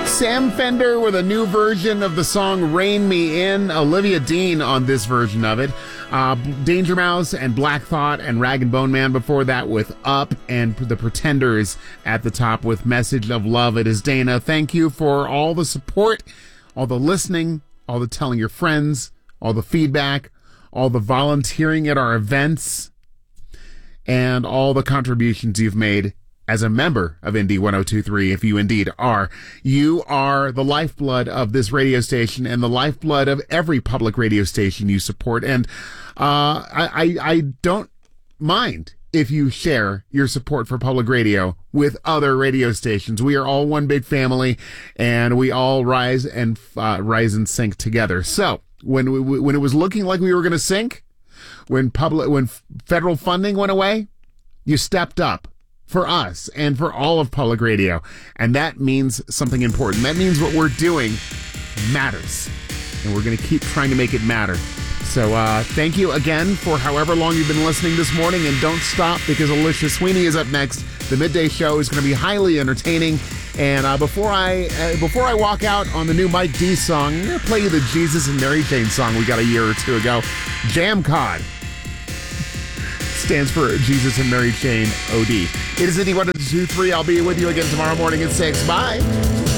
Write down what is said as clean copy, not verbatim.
Sam Fender with a new version of the song Rain Me In. Olivia Dean on this version of it. Danger Mouse and Black Thought and Rag and Bone Man before that with Up, and the Pretenders at the top with Message of Love. It is Dana. Thank you for all the support, all the listening, all the telling your friends, all the feedback, all the volunteering at our events, and all the contributions you've made as a member of Indie 102.3, if you indeed are. You are the lifeblood of this radio station and the lifeblood of every public radio station you support. And I don't mind if you share your support for public radio with other radio stations. We are all one big family, and we all rise and sink together. So when it was looking like we were going to sink, when federal funding went away, you stepped up for us and for all of public radio. And that means something important. That means what we're doing matters. And we're going to keep trying to make it matter. So thank you again for however long you've been listening this morning. And don't stop, because Alicia Sweeney is up next. The midday show is going to be highly entertaining. And before I walk out on the new Mike D song, I'm going to play you the Jesus and Mary Chain song we got a year or two ago. Jam Cod stands for Jesus and Mary Chain OD. It is Indie 102.3. I'll be with you again tomorrow morning at 6. Bye.